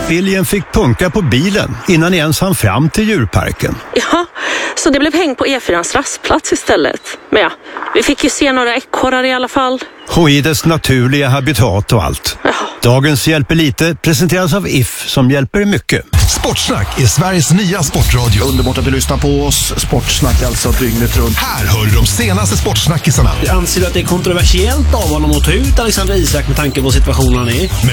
Älgen fick punka på bilen innan ni ens hann fram till djurparken. Ja, så det blev häng på E4:ans rastplats istället. Men ja, vi fick ju se några ekorrar i alla fall. Och i dess naturliga habitat och allt. Ja. Dagens Hjälper lite presenteras av If som hjälper mycket. Sportsnack är Sveriges nya sportradio. Underbart att du lyssnar på oss. Sportsnack alltså dygnet runt. Här hör du de senaste sportsnackisarna. Anser du att det är kontroversiellt av honom att ta ut Alexander Isak med tanke på situationen han är?